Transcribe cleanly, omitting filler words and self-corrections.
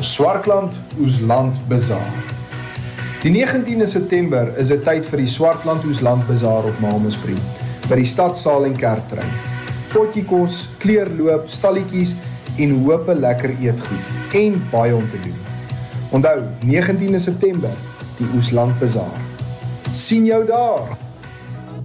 Swartland Oesland Bazaar. Die 19de September is dit tyd vir die Swartland Oesland Bazaar op Malmesbury, by die stadsaal en kerktrein. Potjiekos, kleurloop, stalletjies en hoop lekker eetgoed en baie om te doen. Onthou, 19de September, die Oesland Bazaar. Sien jou daar!